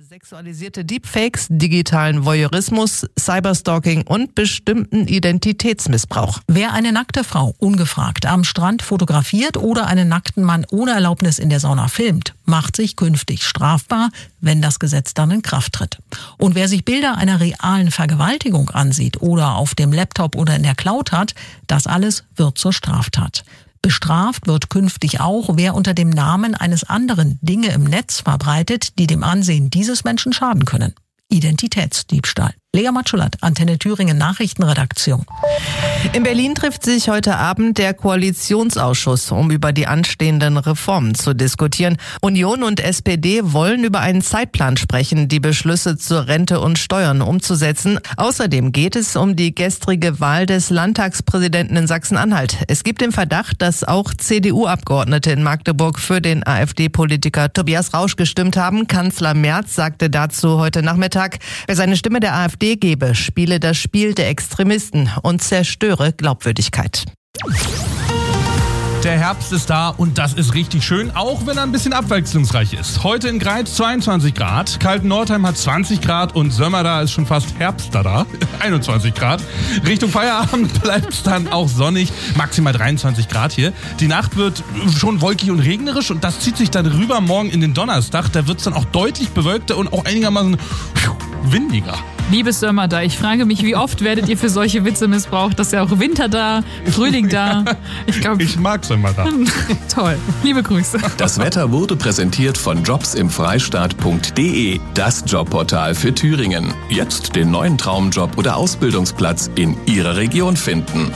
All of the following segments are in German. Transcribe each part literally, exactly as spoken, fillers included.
Sexualisierte Deepfakes, digitalen Voyeurismus, Cyberstalking und bestimmten Identitätsmissbrauch. Wer eine nackte Frau ungefragt am Strand fotografiert oder einen nackten Mann ohne Erlaubnis in der Sauna filmt, macht sich künftig strafbar, wenn das Gesetz dann in Kraft tritt. Und wer sich Bilder einer realen Vergewaltigung ansieht oder auf dem Laptop oder in der Cloud hat, das alles wird zur Straftat. Bestraft wird künftig auch, wer unter dem Namen eines anderen Dinge im Netz verbreitet, die dem Ansehen dieses Menschen schaden können. Identitätsdiebstahl. Lea Matschulat, Antenne Thüringen Nachrichtenredaktion. In Berlin trifft sich heute Abend der Koalitionsausschuss, um über die anstehenden Reformen zu diskutieren. Union und S P D wollen über einen Zeitplan sprechen, die Beschlüsse zur Rente und Steuern umzusetzen. Außerdem geht es um die gestrige Wahl des Landtagspräsidenten in Sachsen-Anhalt. Es gibt den Verdacht, dass auch C D U-Abgeordnete in Magdeburg für den AfD-Politiker Tobias Rausch gestimmt haben. Kanzler Merz sagte dazu heute Nachmittag, wer seine Stimme der AfD gebe, spiele das Spiel der Extremisten und zerstöre Glaubwürdigkeit. Der Herbst ist da und das ist richtig schön, auch wenn er ein bisschen abwechslungsreich ist. Heute in Greiz zweiundzwanzig Grad, Kalten-Nordheim hat zwanzig Grad und Sömmerda ist schon fast Herbst da da, einundzwanzig Grad. Richtung Feierabend bleibt es dann auch sonnig, maximal dreiundzwanzig Grad hier. Die Nacht wird schon wolkig und regnerisch und das zieht sich dann rüber morgen in den Donnerstag. Da wird es dann auch deutlich bewölkter und auch einigermaßen windiger. Liebes Sömmerda, ich frage mich, wie oft werdet ihr für solche Witze missbraucht? Das ist ja auch Winter da, Frühling da. Ich glaube, ich mag Sömmerda. Toll. Liebe Grüße. Das Wetter wurde präsentiert von jobs im freistaat punkt de, das Jobportal für Thüringen. Jetzt den neuen Traumjob oder Ausbildungsplatz in Ihrer Region finden.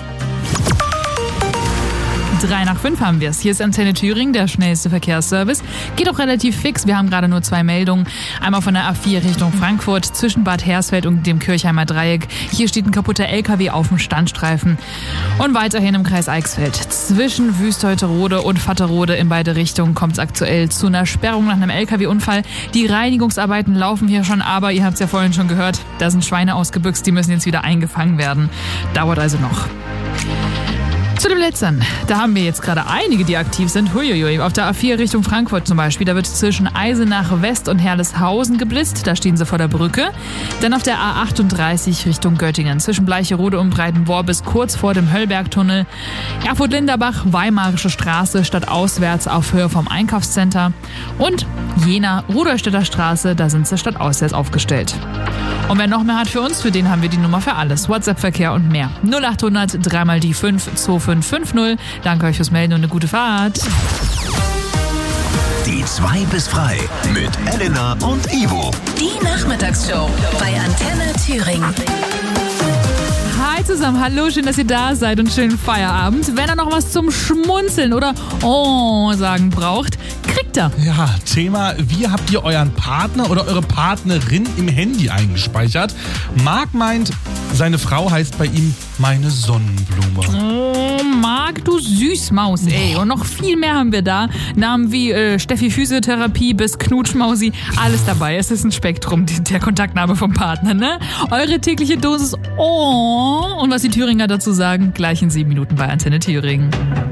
Drei nach fünf haben wir es. Hier ist Antenne Thüringen, der schnellste Verkehrsservice. Geht auch relativ fix. Wir haben gerade nur zwei Meldungen. Einmal von der A vier Richtung Frankfurt zwischen Bad Hersfeld und dem Kirchheimer Dreieck. Hier steht ein kaputter L K W auf dem Standstreifen. Und weiterhin im Kreis Eichsfeld. Zwischen Wüsteuterode und Vatterode in beide Richtungen kommt es aktuell zu einer Sperrung nach einem L K W-Unfall. Die Reinigungsarbeiten laufen hier schon, aber ihr habt es ja vorhin schon gehört, da sind Schweine ausgebüxt, die müssen jetzt wieder eingefangen werden. Dauert also noch. Zu den Blitzern. Da haben wir jetzt gerade einige, die aktiv sind. Huiuiui. Auf der A vier Richtung Frankfurt zum Beispiel. Da wird zwischen Eisenach West und Herleshausen geblitzt. Da stehen sie vor der Brücke. Dann auf der A achtunddreißig Richtung Göttingen. Zwischen Bleicherode und Breitenborn bis kurz vor dem Höllbergtunnel. Erfurt-Linderbach, Weimarische Straße, stadtauswärts auf Höhe vom Einkaufscenter. Und Jena, Rudolstädter Straße, da sind sie stadtauswärts aufgestellt. Und wer noch mehr hat für uns, für den haben wir die Nummer für alles. WhatsApp-Verkehr und mehr. null achthundert drei mal die fünf zwei fünf fünf null. Danke euch fürs Melden und eine gute Fahrt. Die zwei bis frei mit Elena und Ivo. Die Nachmittagsshow bei Antenne Thüringen. Hi zusammen, hallo, schön, dass ihr da seid und schönen Feierabend. Wenn ihr noch was zum Schmunzeln oder Oh sagen braucht, kriegt er. Ja, Thema, wie habt ihr euren Partner oder eure Partnerin im Handy eingespeichert? Marc meint, seine Frau heißt bei ihm meine Sonnenblume. Oh, Marc, du Süßmaus, ey. Und noch viel mehr haben wir da. Namen wie äh, Steffi Physiotherapie bis Knutschmausi, alles dabei. Es ist ein Spektrum, die, der Kontaktname vom Partner, ne? Eure tägliche Dosis Oh. Und was die Thüringer dazu sagen, gleich in sieben Minuten bei Antenne Thüringen.